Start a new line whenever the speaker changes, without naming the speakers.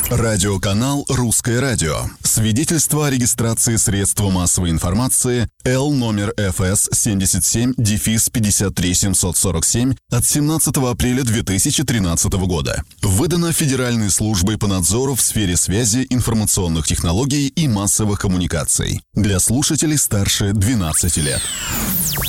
Радиоканал «Русское радио». Свидетельство о регистрации средства массовой информации Л номер ФС 77-53747 от 17 апреля 2013 года. Выдано Федеральной службой по надзору в сфере связи, информационных технологий и массовых коммуникаций. Для слушателей старше 12 лет.